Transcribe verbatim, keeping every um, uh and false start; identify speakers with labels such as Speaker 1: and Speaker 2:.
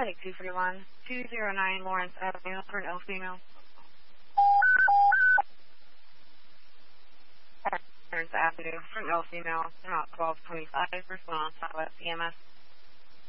Speaker 1: Medic two forty-one, two oh nine Lawrence Avenue for an L female. Lawrence Avenue for an L female, about twelve twenty-five, response, Southwest E M S.